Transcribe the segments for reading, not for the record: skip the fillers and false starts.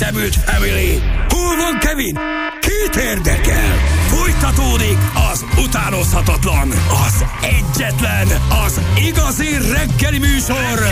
Demült Family. Hol van Kevin? Kit érdekel? Folytatódik az utánozhatatlan, az egyetlen, az igazi reggeli műsor.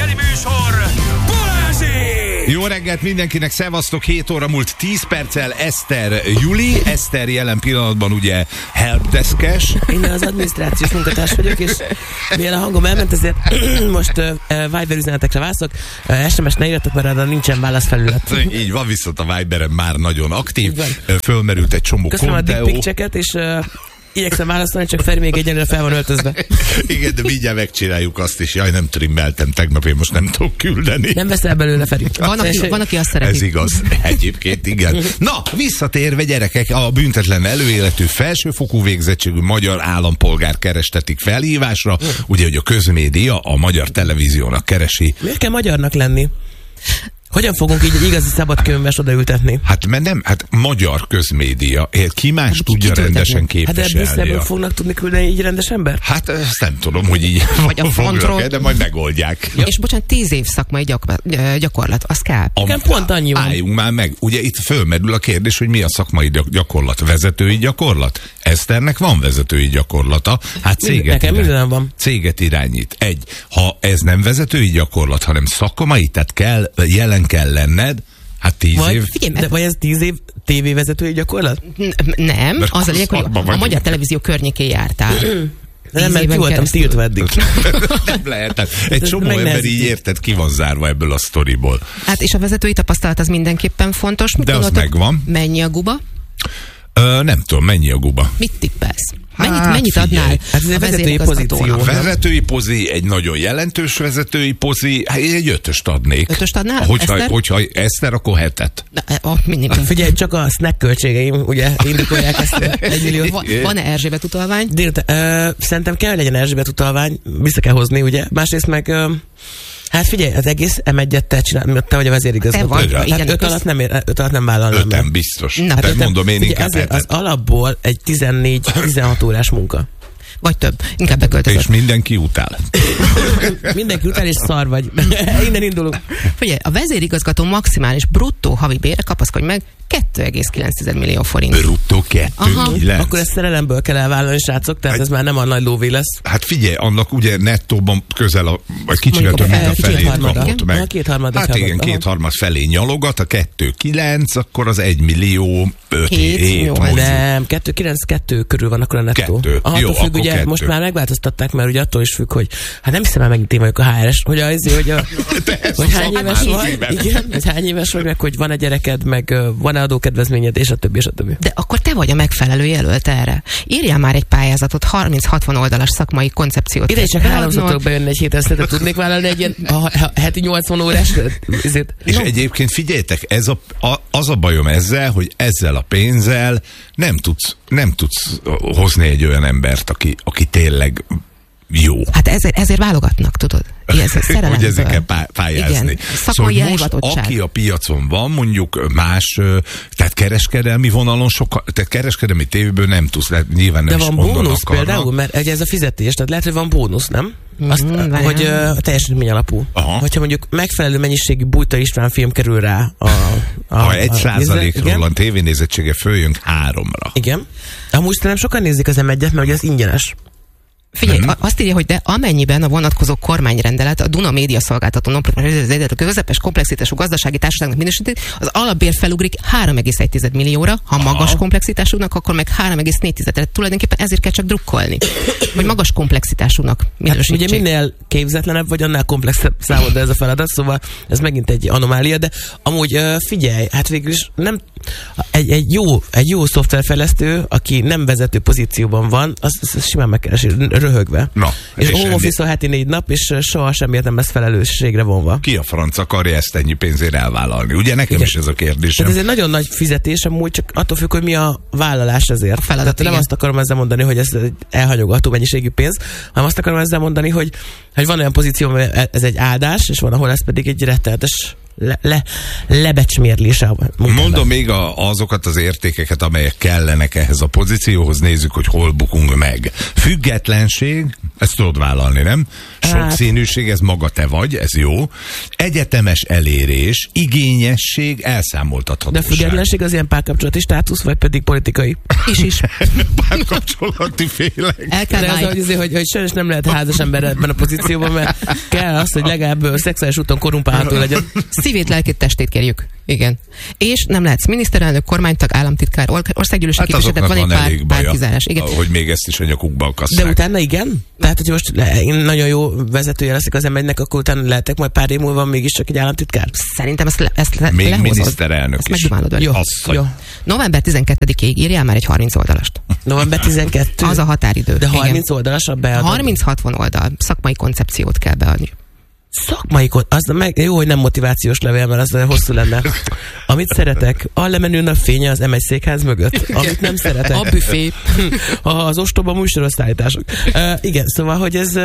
Balázsék! Jó reggelt mindenkinek, szevasztok, 7 óra múlt 10 perccel Eszter Juli. Eszter jelen pillanatban ugye helpdeskes. Én az adminisztrációs munkatárs vagyok, és milyen a hangom elment, ezért most Viber üzenetekre válaszok. SMS-t ne írjatok, mert arra nincsen válaszfelület. Így van, viszont a Viberen már nagyon aktív. Fölmerült egy csomó köszönöm konteó. A dickpicseket, és igyekszem válaszolni, csak Feri még egyenlőre fel van öltözve. Igen, de mindjárt megcsináljuk azt is. Jaj, nem trimmeltem tegnap, én most nem tudok küldeni. Nem veszel belőle, Feri. Van, aki azt szereti. Ez igaz. Egyébként igen. Na, visszatérve gyerekek, a büntetlen előéletű felsőfokú végzettségű magyar állampolgár kerestetik felhívásra. Ugye, hogy a közmédia a magyar televíziónak keresi. Miért kell magyarnak lenni? Hogyan fogunk így egy igazi szabadkönyves odaültetni? Hát mert nem, hát magyar közmédia. Ki más tudja rendesen képviselni? Hát de Brüsszelből fognak tudni küldeni így rendes ember? Hát ezt nem tudom, hogy így vagy a frontról, de majd megoldják. Ja. És bocsánat, 10 év szakmai gyakorlat, az kell. Igen, pont annyi van. Álljunk már meg. Ugye itt fölmerül a kérdés, hogy mi a szakmai gyakorlat? Vezetői gyakorlat? Eszternek van vezetői gyakorlata. Hát céget irányít. Ha ez nem vezetői gyakorlat, hanem szakmai, tehát jelen kell lenned, hát 10 év. De vagy ez 10 év tévévezetői gyakorlat? Nem, az a lényeg, hogy a magyar televízió környékén jártál. Nem, mert ki voltam tiltva eddig. Nem lehet. Egy csomó ember így érted, ki van zárva ebből a sztoriból. Hát és a vezetői tapasztalat az mindenképpen fontos. De az megvan. Mennyi a guba? Nem tudom, mennyi a guba. Mit tippelsz? Mennyit adnál? Hát ez egy vezetői pozíció. A vezetői pozi, egy nagyon jelentős vezetői pozi, hát egy 5-öst adnék. 5-öst adnál? Hogyha Eszter, akkor 7-et. Figyelj, csak a snack költségeim, ugye, indokolják ezt 1 milliót. Van-e Erzsébet utalvány? Szerintem kell, hogy legyen Erzsébet utalvány, vissza kell hozni, ugye. Másrészt meg... Hát figyelj, az egész M1-et te csinálod, te vagy a vezérigazgató. Hát 5 alatt nem vállalnám. 5-en biztos. Na, tehát mondom, én inkább azért az alapból egy 14-16 órás munka. Vagy több. Inkább beköltözött. És mindenki utál. Mindenki utál, és szar vagy. Innen indulunk. Figyelj, a vezérigazgató maximális bruttó havi bére, kapaszkodj meg, 2,9 millió forint. Bruttó 2,9. Akkor ezt szerelemből kell elvállalni, srácok, tehát ez már nem a nagy lóvé lesz. Hát figyelj, annak ugye nettóban közel vagy kicsivel több, mint a felé kapott meg. Hát igen, 2/3 felé nyalogat, a 2,9, akkor az 1 millió 5. Nem, 2,9 körül van akkor a nettó. Jó, függ, ugye, 2. most már megváltoztatták, mert ugye attól is függ, hogy hát nem hiszem el megint én vagyok a HRS, hogy hogy hány éves vagy, igen, hogy hány éves vagy, meg hogy van-e gyereked, meg van-e adókedvezményed, és a többi, és a többi. De akkor te vagy a megfelelő jelölt erre. Írjál már egy pályázatot, 30-60 oldalas szakmai koncepciót. Ide csak 3 szoktok bejönni egy héten, szeretet tudnék vállalni egy ilyen heti 80 órás. És egyébként figyeljetek, az a bajom ezzel, hogy ezzel a pénzzel nem tudsz hozni egy olyan embert, aki tényleg jó. Hát ezért válogatnak, tudod? Hogy ezzel kell pályázni. Igen, szakmai elhivatottság. Aki a piacon van, mondjuk más, tehát kereskedelmi vonalon tehát kereskedelmi tévéből nem tudsz, nyilván nem. De van bónusz például, mert ez a fizetés, tehát lehet, hogy van bónusz, nem? Azt, hogy teljesítmény alapú. Aha. Hogyha mondjuk megfelelő mennyiségű Bújta István film kerül rá ha 1%-ról a tévénézettsége följön 3-ra. Igen. Amúgy nem sokan nézik az M1-et, mert ez ingyenes. Figyelj, azt írja, hogy de amennyiben a vonatkozó kormányrendelet a Duna média szolgáltató a közepes komplexitású gazdasági társaságnak minősíti, az alapbér felugrik 3,1 millióra, ha magas komplexitásúnak, akkor meg 3,4. Tulajdonképpen ezért kell csak drukkolni, hogy magas komplexitásúnak minősítsék. Hát, ugye minél képzetlenebb vagy, annál komplexebb számodra ez a feladat, szóval ez megint egy anomália, de amúgy figyelj, hát végül is nem egy jó szoftverfejlesztő, aki nem vezető pozícióban van, az simán megkeresi röhögve. Na, és home office heti 4 nap, és soha semmiért nem lesz felelősségre vonva. Ki a franc akarja ezt ennyi pénzért elvállalni? Ugye nekem is ez a kérdésem. Tehát ez egy nagyon nagy fizetés, amúgy csak attól függ, hogy mi a vállalás ezért. Tehát nem azt akarom ezzel mondani, hogy ez egy elhanyogató mennyiségű pénz, hanem azt akarom ezzel mondani, hogy van olyan pozíció, hogy ez egy áldás, és van, ahol ez pedig egy rettenetes lebecsmérlése. Mondom még azokat az értékeket, amelyek kellenek ehhez a pozícióhoz, nézzük, hogy hol bukunk meg. Függetlenség, Ezt tudod vállalni, nem? Sokszínűség, ez maga te vagy, ez jó. Egyetemes elérés, igényesség, elszámoltathatóság. De függetlenség az ilyen párkapcsolati státusz, vagy pedig politikai? Is. Párkapcsolati félek. El kell hogy sajnos nem lehet házas ember ebben a pozícióban, mert kell az, hogy legalább szexuális úton korrumpálható legyen. Szívét, lelkét, testét kérjük. Igen. És nem lehetsz miniszterelnök, kormánytag, államtitkár, országgyűlési képviselő, van egy pár kizárás. Igen. Hogy még ezt is a nyakukba akasszák. De utána igen? Tehát, hogy most én nagyon jó vezetője leszek az M1-nek, akkor utána lehetek majd pár év múlva mégiscsak egy államtitkár? Szerintem ezt még lehozod. Miniszterelnök ezt is. Jó. November 12-ig írjál már egy 30 oldalast. November 12? Az a határidő. De 30 oldalas a beadod? 30-60 oldal. Szakmai koncepciót kell beadni. Szakmai jó, hogy nem motivációs levél, mert az hosszú lenne. Amit szeretek, a lemenőn a fénye az M1 székház mögött. Amit nem szeretek. A büfé. Az ostoba műsorosztálytások. Igen, szóval, hogy ez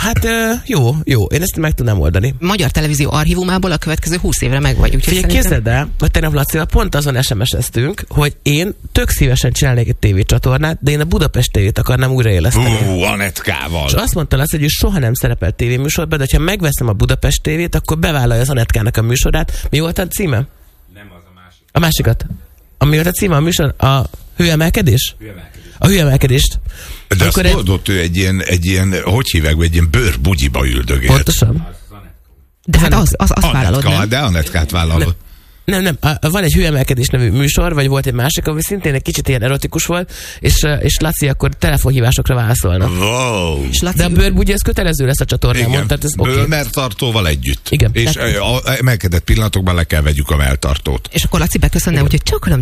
jó. Én ezt meg tudnám oldani. Magyar Televízió archívumából a következő 20 évre meg vagy. Képzeld el, hogy tegnap Lacival pont azon SMS-eztünk, hogy én tök szívesen csinálnék egy tévécsatornát, de én a Budapest tévét akarnám újraéleszteni. Anetkával. És azt mondta Laci, hogy ő soha nem szerepel tévéműsorban, de ha megveszem a Budapest tévét, akkor bevállalja az Anetkának a műsorát. Mi volt a címe? Nem az a másik. A másikat. Ami volt a címe a műsor? A hőemelkedés? A hőemelkedést. De azt mondott, ő egy ilyen, hogy hívják, egy ilyen bőrbugyiba üldögélt. Pontosan. De hát azt vállalod, nem? De Anetkát vállalod. Nem. Van egy hőemelkedés nevű műsor, vagy volt egy másik, ami szintén egy kicsit ilyen erotikus volt, és Laci akkor telefonhívásokra válaszolna. Wow. De a bőrbugyi, ez kötelező lesz a csatornámon. Igen, melltartóval együtt. Igen. És emelkedett pillanatokban le kell vegyük a melltartót. És akkor Laci beköszönne, úgyhogy csokolom.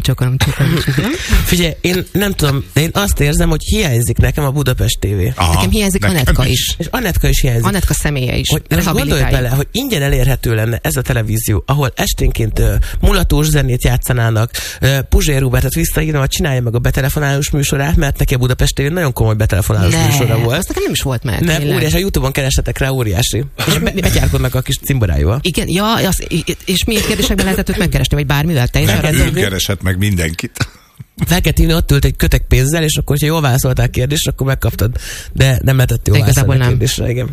Figyelj, én nem tudom, de én azt érzem, hogy hiányzik nekem a Budapest TV. Aha, nekem hiányzik Anetka is. És Anetka is hiányzik. Anetka személye is. Gondolj bele, hogy ingyen elérhető lenne ez a televízió, ahol esténként mulatós zenét játszanának, Puzsér Robertet visszahívna, hogy csinálja meg a betelefonálós műsorát, mert neki a Budapest TV nagyon komoly betelefonálós műsora volt. Azt nekem nem is volt meg. Nem, óriási, a YouTube-on keressetek rá, óriási. És betyárkodnak a kis cimborájúval. Igen, és milyen kérdésekben lehetett őt megkeresni, vagy bármivel? Ő keresett meg mindenkit. Fel kell hívni, ott ült egy kötek pénzzel, és akkor, ha jól válaszoltál kérdésre, akkor megkaptad. De nem lehetett jól válaszolni a kérdésre. Igen.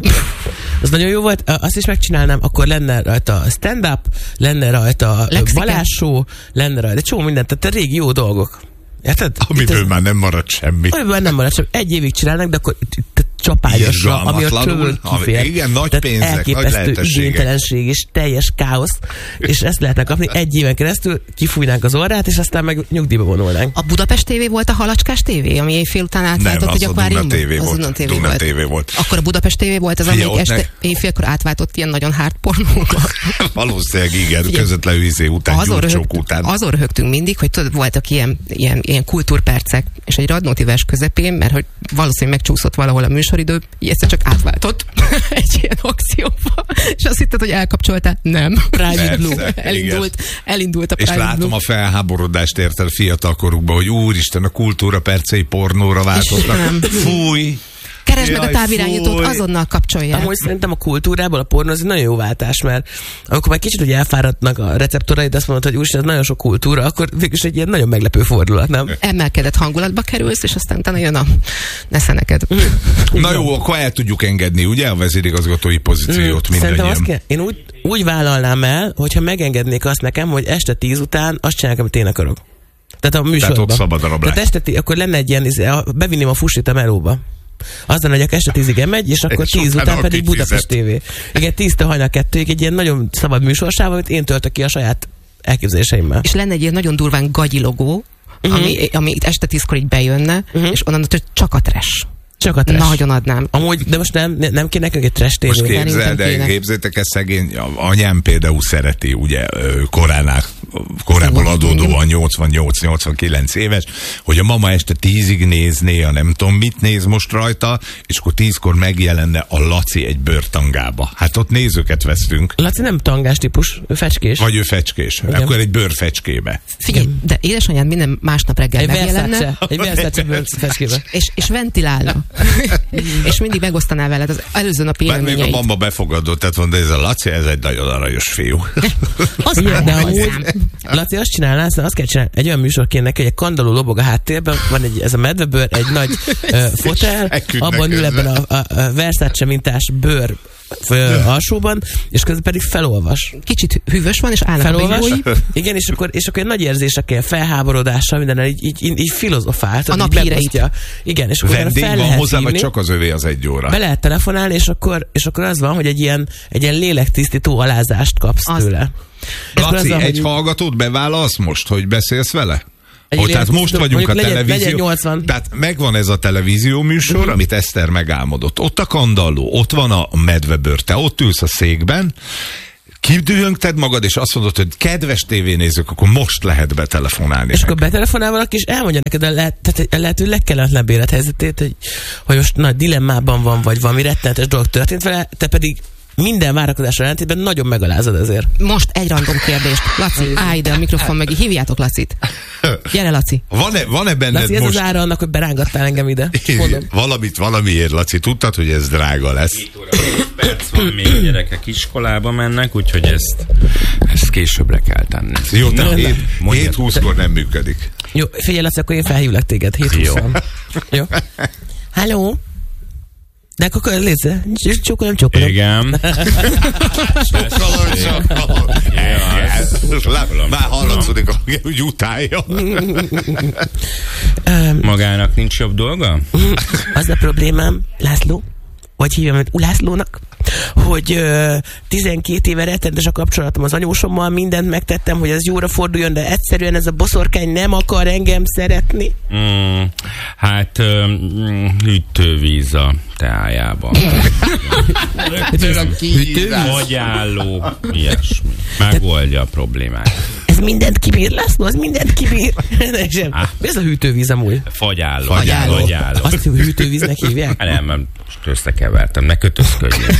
Az nagyon jó volt. Azt is megcsinálnám, akkor lenne rajta stand-up, lenne rajta Balázs show, lenne rajta csomó mindent. Tehát régi jó dolgok. Érted? Amiből már nem marad semmi. Amiből nem marad semmi. Egy évig csinálnak, de akkor csapágyasra, ami a csövön kifér. Igen, nagy pénzek, nagy lehetőségek. Igénytelenség és teljes káosz, és ezt lehetne kapni egy éven keresztül, kifújnánk az orrát, és aztán meg nyugdíjba vonulnánk. A Budapest TV volt a Halacskás TV, ami éjfél után átváltott, hogy akváriumban? Nem, az a Duna TV volt. Akkor a Budapest TV volt az, amelyik este éjfélkor átváltott ilyen nagyon hard pornóba. Valószínűleg igen, közvetlenül után, gyurcsók után. Azon röhögtünk mindig, hogy tudod, voltak ilyen kultúrpercek, és egy Radnóti vers közepén, mert hogy valószínűleg megcsúszott valahol a műsoridő, egyszer csak átváltott egy ilyen akcióba, és azt hitted, hogy elkapcsoltál. Nem. Private Blue. Elindult a Private Blue. És látom a felháborodást érted fiatalkorukban, hogy úristen, a kultúra percei pornóra változnak. Fúj! Keresd meg a távirányítót, azonnal kapcsolják. Amúgy szerintem a kultúrából a pornó az egy nagyon jó váltás, mert amikor már kicsit ugye elfáradtnak a receptoraid, azt mondod, hogy úristen, ez nagyon sok kultúra, akkor végülis egy ilyen nagyon meglepő fordulat, nem? Emelkedett hangulatba kerülsz, és aztán utána jön a nesze neked. Na jó, akkor el tudjuk engedni, ugye, a vezérigazgatói pozíciót mindannyian. Én úgy vállalnám el, hogyha megengednék azt nekem, hogy este 10 után azt csinálják, amit én akarok. Tehát a műsorban. Tehát ott szabad a rablás. Tehát este akkor lenne egy ilyen, bevinném a fusit a melóba. Aztán, hogy este 10-ig megy, és akkor 10 után pedig Budapest TV. Igen, 10-től hajnal 2-ig egy ilyen nagyon szabad műsorsával, amit én töltök ki a saját elképzeléseimmel. És lenne egy ilyen nagyon durván gagyi logó, ami este 10-kor így bejönne, és onnan csak a trash. Csak a trash. Nagyon adnám. Amúgy, de most nem kéne nekünk egy trash tévé. Most képzeljétek ezt, szegény, anyám például szereti, ugye, korából adódóan 88-89 éves, hogy a mama este 10-ig nézné, a nem tudom mit néz most rajta, és akkor 10-kor megjelenne a Laci egy bőrtangába. Hát ott nézőket vesztünk. Laci nem tangás típus, ő fecskés. Vagy ő fecskés. Igen. Akkor egy bőrfecskébe. Figyelj, de édesanyád minden másnap reggel megjelenne. Egy Versace bőrfecskébe. És ventilálna. És mindig megosztaná veled az előző napi élményeit. Még a mama befogadott, tehát mondta, ez a Laci, ez egy nagyon aranyos fiú. De amúgy Laci azt csinálnál, azt kell csinálni, egy olyan műsor kéne neki, hogy egy kandalló lobog a háttérben, van ez a medvebőr, egy nagy fotel, abban ül ebben a Versace mintás bőr alsóban, és közben pedig felolvas. Kicsit hűvös van, és állnak a bingói. Igen, és akkor egy nagy érzésekkel, felháborodással, mindennel így filozofált. A napi híreit. Igen, és akkor vendég van hozzá, vagy csak az övé az 1 óra? Be lehet telefonálni, és akkor az van, hogy egy ilyen lélektisztító alázást kapsz tőle. Laci, egy hallgatót beválasz most, hogy beszélsz vele? Tehát most vagyunk a televízió. Tehát megvan ez a televízió műsor, amit Eszter megálmodott. Ott a kandalló, ott van a medvebőr, te ott ülsz a székben, kidühöngted magad, és azt mondod, hogy kedves tévénézők, akkor most lehet betelefonálni. És akkor betelefonál valaki, és elmondja neked a lehető legkellemetlenebb élethelyzetét, hogy most nagy dilemmában van, vagy valami rettenetes dolog történt vele, te pedig minden várakozásra ellentétben nagyon megalázod ezért. Most egy random kérdést. Laci, állj ide a mikrofon mögé. Hívjátok Lacit. Gyere, Laci. Van-e benned Laci, most... ez az ára annak, hogy berángattál engem ide. Valamiért, Laci, tudtad, hogy ez drága lesz. 7 óra 20 perc van, még gyerekek iskolába mennek, úgyhogy ezt későbbre kell tenni. Jó, tehát 7:20-kor nem működik. Jó, figyelj, Laci, akkor én felhívlak téged. 7:20. Jó. Halló? De akkor létsze, csókolom. Igen. Már hallatszódik, hogy utálja. Magának nincs jobb dolga? Az a problémám, László, vagy hívjam őt Ulászlónak, hogy 12 éve rettenetes a kapcsolatom az anyósommal, mindent megtettem, hogy ez jóra forduljon, de egyszerűen ez a boszorkány nem akar engem szeretni. Hát hűtővíz a teájában. Agyálló, ilyesmi. Megoldja a problémát. Ez mindent kibír, László, ez mindent kibír. Mi ez a hűtővíz amúgy? Fagyálló. Azt hűtővíznek hívják? Nem, most összekevertem, ne kötözködjön.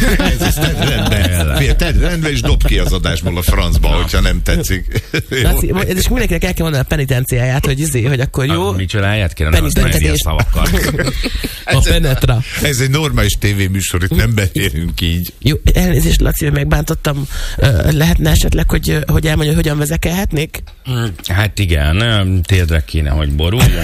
Tedd rendbe, és dob ki az adásból a francba, hogyha nem tetszik. Laci, és mindenkinek el kell mondani a penitenciáját, hogy akkor jó. Micsodáját kéne használni a szavakkal. A penetra. Ez egy normális tévéműsor, itt nem beszélünk így. Jó, elnézést, Laci, hogy megbántottam. Lehetne esetleg, hogy elmondja, hogy hogyan vezekelhetnék? Hát igen, térdre kéne, hogy boruljon.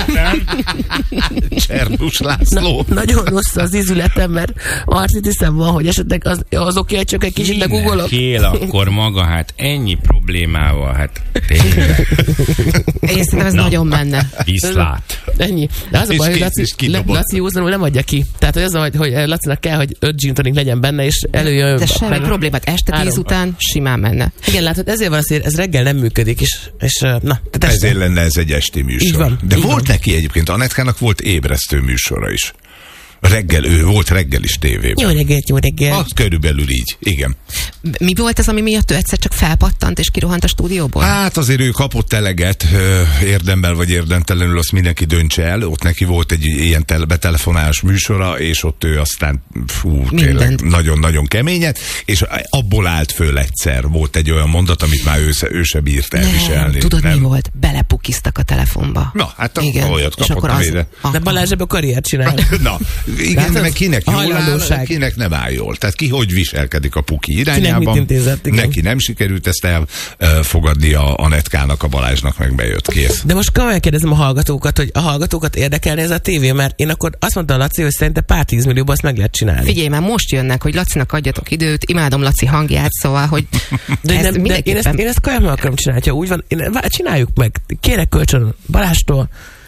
Csernus László. Nagyon rossz az ízületem, mert artritiszem van, hogy esetleg az oké, csak egy kicsit legugolok. Kél akkor maga, hát ennyi problémával, hát tényleg. Én szerintem ez nagyon menne. Viszlát. Ennyi. De az a baj, hogy Laci józanul nem adja ki. Tehát, hogy az, hogy Lacinak kell, hogy 5 gin tonic legyen benne, és előjön. De semmi problémát. Este 10 után simán menne. Igen, látod, ezért van azért, ez reggel nem működik, és na. Ezért lenne ez egy esti műsor. Így van, de így volt van. Neki egyébként, Anetkának volt ébresztő műsora is. Ő volt reggel is tévében. Jó reggel. Az körülbelül így, igen. Mi volt ez, ami miatt ő egyszer csak felpattant és kirohant a stúdióból? Hát azért ő kapott eleget, érdemben vagy érdemtelenül, azt mindenki döntse el. Ott neki volt egy ilyen betelefonálás műsora, és ott ő aztán tényleg nagyon-nagyon keményet, és abból állt föl egyszer. Volt egy olyan mondat, amit már ő se bírt elviselni. Tudod, mi volt? Belepukiztak a telefonba. Na, hát olyat kapott véde. De Balázs ebből karriert csinál. Na, igen, de meg kinek jól áll, kinek nem áll jól. Tehát ki hogy viselkedik a puki irányában. Neki nem sikerült ezt elfogadni a Anetkának, a Balázsnak meg bejött, kész. De most komolyan kérdezem a hallgatókat, hogy a hallgatókat érdekelne ez a tévé, mert én akkor azt mondtam Laci, hogy szerintem pár 10 millióban azt meg lehet csinálni. Figyelj, már most jönnek, hogy Lacinak adjatok időt, imádom Laci hangját, szóval, hogy de én ezt komolyan meg akarom csinálni, ha úgy van, csináljuk meg, kérek kölcsön Balástól.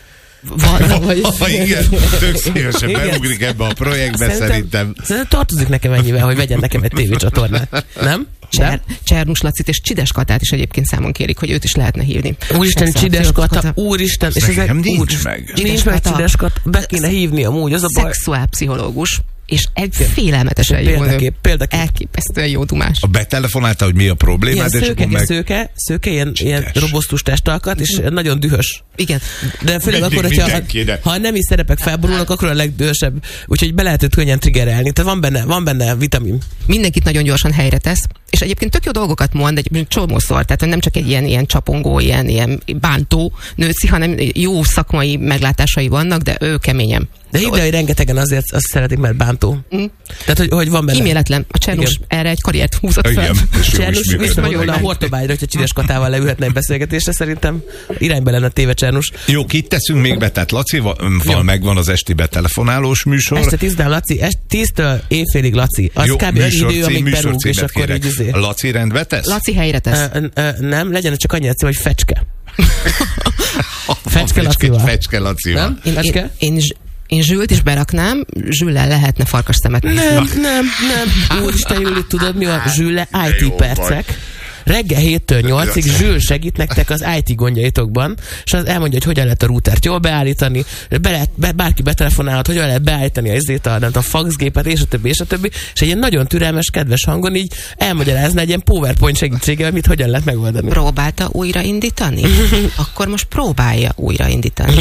Igen, tök szívesen beugrik ebbe a projektbe, szerintem tartozik nekem ennyivel, hogy vegyen nekem egy tévécsatornát. Nem? Csernus Lacit és Csides Katát is egyébként számon kérik, hogy őt is lehetne hívni. Úristen, Csides Kata, úristen. És nekem nincs meg. Nincs meg Csides Kata, be kéne hívni amúgy, az a baj. Szexuálpszichológus. És egy félelmetesen jó nő. Elképesztően jó dumás. A betelefonálta, hogy mi a problémád, szőke, ilyen robosztus testalkat, és nagyon dühös. Igen. De főleg akkor, ha a nemi szerepek felborulnak, akkor a legdühösebb. Úgyhogy be lehet őt könnyen triggerelni. Tehát van benne vitamin. Mindenkit nagyon gyorsan helyre tesz, és egyébként tök jó dolgokat mond, egy csomószor, tehát nem csak egy ilyen csapongó, ilyen bántó nőci, hanem jó szakmai meglátásai vannak, de ő keményen De hidd el, hogy rengetegen azért azt szeretik, mert bántó. Tehát, hogy van benne. Kíméletlen. A Csernus erre egy karriert húzott fel. Csernus visszavonulna a Hortobágyra, hogyha Csides Katával leülhetne egy beszélgetésre, szerintem irányba lenne téve Csernus. Jó, kit teszünk még be? Tehát Lacival megvan az esti betelefonálós műsor. Este 10-től Laci, 10-től éjfélig Laci. Az jó, kb. Idő, amíg berúg, és akkor így izé. Laci rendbe tesz? Laci helyre tesz. Nem, legyen csak annyi egyszerű, hogy Fecske. Fecske Lacival. Fecske Lacival. Én Zsült is beraknám, Zsüllel lehetne farkas szemet. Nem. Úristen, Júli, tudod mi a Zsülle IT percek? Reggel 7-től 8-ig Zsül segít nektek az IT gondjaitokban, és az elmondja, hogy hogyan lehet a routert jól beállítani, bárki betelefonálhat, hogyan lehet beállítani a faxgépet, és a többi, és egy ilyen nagyon türelmes, kedves hangon így elmagyarázna egy ilyen PowerPoint segítségével, mit hogyan lehet megoldani. Próbálta újraindítani? Akkor most próbálja újraindítani.